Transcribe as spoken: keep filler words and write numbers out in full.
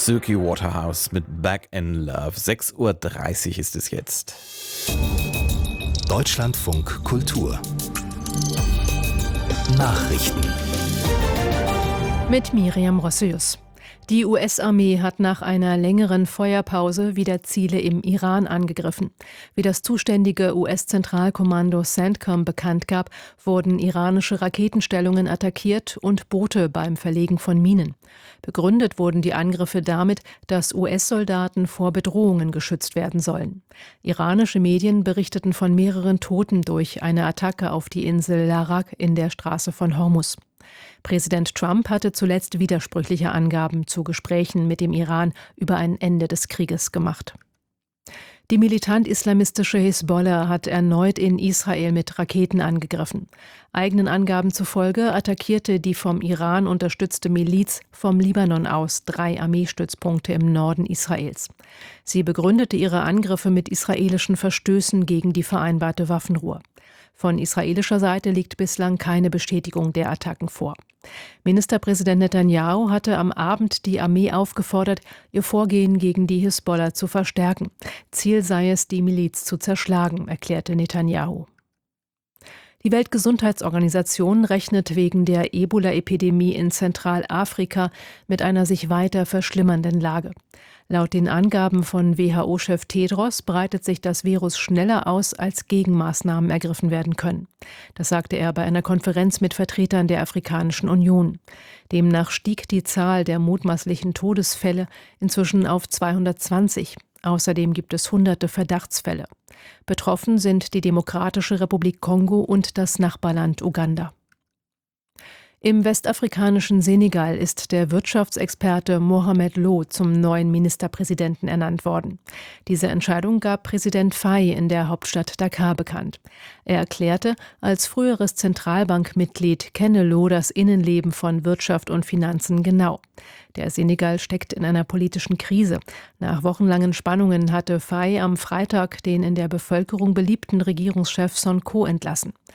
Suki Waterhouse mit Back in Love. sechs Uhr dreißig ist es jetzt. Deutschlandfunk Kultur Nachrichten mit Miriam Rossius. Die U S-Armee hat nach einer längeren Feuerpause wieder Ziele im Iran angegriffen. Wie das zuständige U S-Zentralkommando CENTCOM bekannt gab, wurden iranische Raketenstellungen attackiert und Boote beim Verlegen von Minen. Begründet wurden die Angriffe damit, dass U S-Soldaten vor Bedrohungen geschützt werden sollen. Iranische Medien berichteten von mehreren Toten durch eine Attacke auf die Insel Larak in der Straße von Hormuz. Präsident Trump hatte zuletzt widersprüchliche Angaben zu Gesprächen mit dem Iran über ein Ende des Krieges gemacht. Die militant-islamistische Hisbollah hat erneut in Israel mit Raketen angegriffen. Eigenen Angaben zufolge attackierte die vom Iran unterstützte Miliz vom Libanon aus drei Armeestützpunkte im Norden Israels. Sie begründete ihre Angriffe mit israelischen Verstößen gegen die vereinbarte Waffenruhe. Von israelischer Seite liegt bislang keine Bestätigung der Attacken vor. Ministerpräsident Netanyahu hatte am Abend die Armee aufgefordert, ihr Vorgehen gegen die Hisbollah zu verstärken. Ziel sei es, die Miliz zu zerschlagen, erklärte Netanyahu. Die Weltgesundheitsorganisation rechnet wegen der Ebola-Epidemie in Zentralafrika mit einer sich weiter verschlimmernden Lage. Laut den Angaben von W H O-Chef Tedros breitet sich das Virus schneller aus, als Gegenmaßnahmen ergriffen werden können. Das sagte er bei einer Konferenz mit Vertretern der Afrikanischen Union. Demnach stieg die Zahl der mutmaßlichen Todesfälle inzwischen auf zweihundertzwanzig. Außerdem gibt es hunderte Verdachtsfälle. Betroffen sind die Demokratische Republik Kongo und das Nachbarland Uganda. Im westafrikanischen Senegal ist der Wirtschaftsexperte Mohamed Lo zum neuen Ministerpräsidenten ernannt worden. Diese Entscheidung gab Präsident Faye in der Hauptstadt Dakar bekannt. Er erklärte, als früheres Zentralbankmitglied kenne Lo das Innenleben von Wirtschaft und Finanzen genau. Der Senegal steckt in einer politischen Krise. Nach wochenlangen Spannungen hatte Faye am Freitag den in der Bevölkerung beliebten Regierungschef Sonko entlassen.